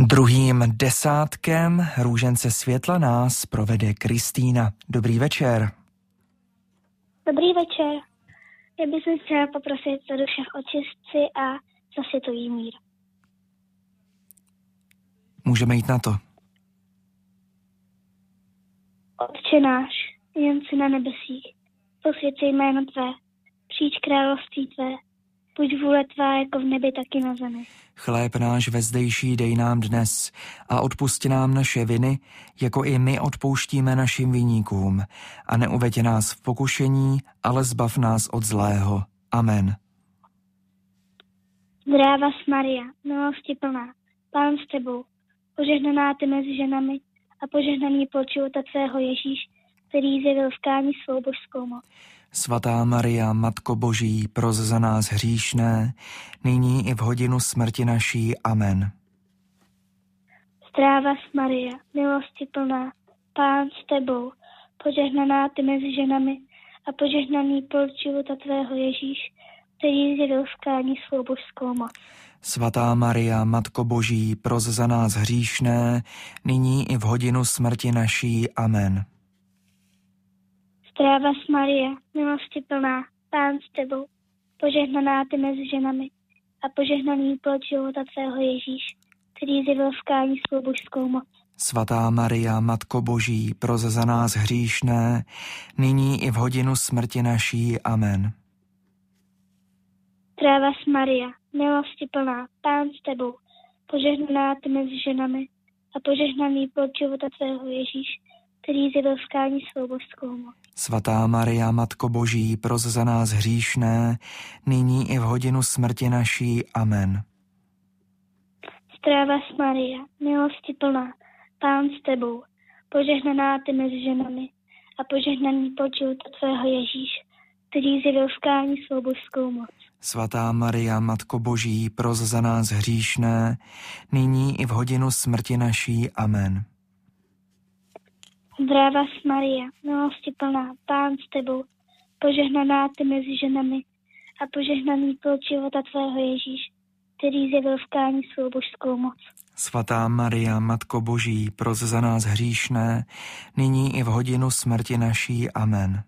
Druhým desátkem růžence světla nás provede Kristýna. Dobrý večer. Dobrý večer. Já bych chtěla poprosit za duše očistci a za světový mír. Můžeme jít na to. Otče náš, jen si na nebesích, posvěcej jméno tvé, přijď království tvé, buď vůle tvá jako v nebi, tak i na zemi. Chléb náš vezdejší dej nám dnes a odpusti nám naše viny, jako i my odpouštíme našim viníkům. A neuveď nás v pokušení, ale zbav nás od zlého. Amen. Zdráva Maria, milosti plná, Pán s tebou, požehnaná ty mezi ženami a požehnaný plod života tvého Ježíš, který zjevil v káni svou božskou moc. Svatá Maria, Matko Boží, pros za nás hříšné, nyní i v hodinu smrti naší. Amen. Zdráva Maria, milosti plná, Pán s tebou, požehnaná ty mezi ženami a požehnaný plod života tvého Ježíš, který zjevil v káni svou božskou moc. Svatá Maria, Matko Boží, pros za nás hříšné, nyní i v hodinu smrti naší. Amen. Zdráva Maria, milosti plná, Pán s tebou, požehnaná ty mezi ženami a požehnaný plod života tvého Ježíš, který zjevil v káni svou božskou moc. Svatá Maria, Matko Boží, pros za nás hříšné, nyní i v hodinu smrti naší. Amen. Zdráva Maria, milosti plná, Pán s tebou, požehnaná ty mezi ženami a požehnaný plod života tvého Ježíš, který zjevil v káni svou božskou moc. Svatá Maria, Matko Boží, pros za nás hříšné, nyní i v hodinu smrti naší. Amen. Zdráva Maria, milosti plná, Pán s tebou, požehnaná ty mezi ženami a požehnaný plod života tvého Ježíš, který zjevil v káni svou božskou moc. Svatá Maria, Matko Boží, pros za nás hříšné, nyní i v hodinu smrti naší. Amen. Zdráva Maria, milosti plná, Pán s tebou, požehnaná ty mezi ženami a požehnaný plod života tvého Ježíš, který zjevil v káni svou božskou moc. Svatá Maria, Matko Boží, pros za nás hříšné, nyní i v hodinu smrti naší. Amen.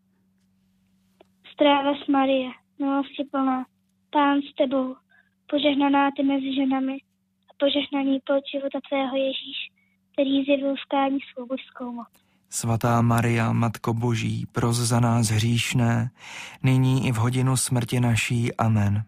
Zdráva Maria, milosti plná, Pán s tebou, požehnaná ty mezi ženami a požehnaný plod života tvého Ježíš, který zjevil v káni svou božskou moc. Svatá Maria, Matko Boží, pros za nás hříšné, nyní i v hodinu smrti naší. Amen.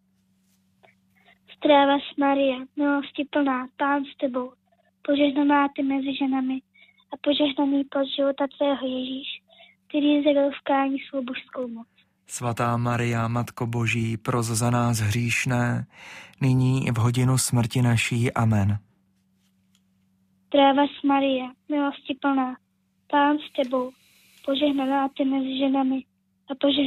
Zdráva Maria, milosti plná, Pán s tebou, požehnaná ty mezi ženami a požehnaný plod života tvého Ježíš, který zjevil v káni svou božskou moc. Svatá Maria, Matko Boží, pros za nás hříšné, nyní i v hodinu smrti naší. Amen. Zdráva Maria, milosti plná, Pán s tebou, požehnaná ty mezi ženami a požehnaný